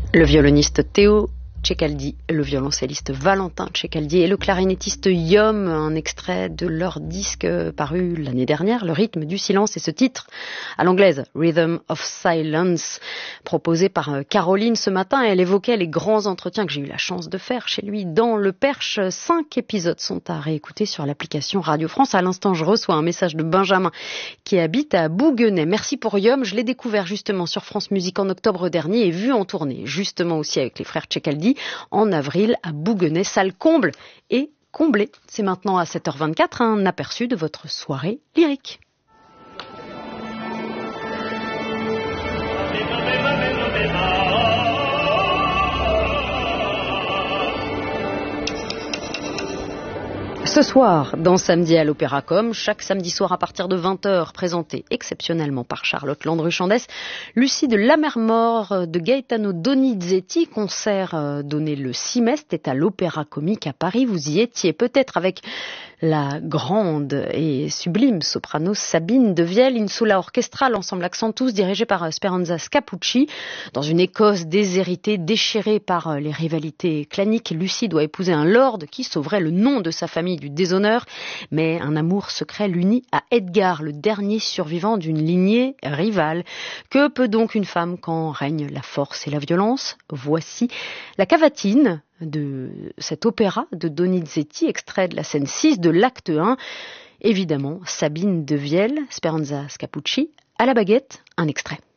Le violoniste Théo Ceccaldi, le violoncelliste Valentin Ceccaldi et le clarinettiste Yom, un extrait de leur disque paru l'année dernière, Le rythme du silence, et ce titre à l'anglaise, Rhythm of Silence, proposé par Caroline ce matin. Elle évoquait les grands entretiens que j'ai eu la chance de faire chez lui dans le Perche. 5 épisodes sont à réécouter sur l'application Radio France. À l'instant, je reçois un message de Benjamin qui habite à Bouguenais. Merci pour Yom, je l'ai découvert justement sur France Musique en octobre dernier et vu en tournée, justement aussi avec les frères Ceccaldi, en avril à Bouguenais, salle comble et comblée. C'est maintenant à 7h24 un aperçu de votre soirée lyrique. Ce soir, dans Samedi à l'Opéra, comme chaque samedi soir à partir de 20h, présenté exceptionnellement par Charlotte Landru-Chandès, Lucie de la Mer Mort de Gaetano Donizetti, concert donné le 6 mai, c'était à l'Opéra Comique à Paris. Vous y étiez peut-être avec la grande et sublime soprano Sabine de Viel, Insula Orchestra, l'ensemble Accentus dirigé par Speranza Scapucci. Dans une Écosse déshéritée, déchirée par les rivalités claniques, Lucie doit épouser un lord qui sauverait le nom de sa famille du déshonneur, mais un amour secret l'unit à Edgar, le dernier survivant d'une lignée rivale. Que peut donc une femme quand règne la force et la violence? Voici la cavatine de cet opéra de Donizetti, extrait de la scène 6 de l'acte 1. Évidemment, Sabine de Viel, Speranza Scapucci, à la baguette, un extrait.